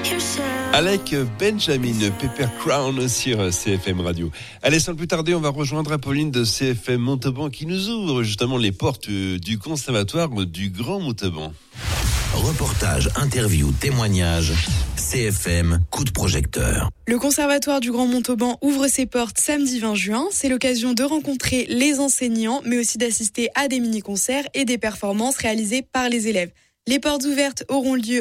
Avec Benjamin Pepper Crown sur CFM Radio. Allez, sans plus tarder, on va rejoindre Apolline de CFM Montauban qui nous ouvre justement les portes du conservatoire du Grand Montauban. Reportage, interview, témoignage, CFM, coup de projecteur. Le Conservatoire du Grand Montauban ouvre ses portes samedi 20 juin. C'est l'occasion de rencontrer les enseignants, mais aussi d'assister à des mini-concerts et des performances réalisées par les élèves. Les portes ouvertes auront lieu